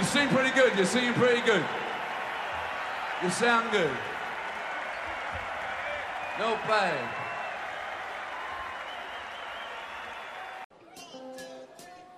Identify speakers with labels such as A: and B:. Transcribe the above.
A: sing pretty good. You're singing pretty good. You sound good. Not bad.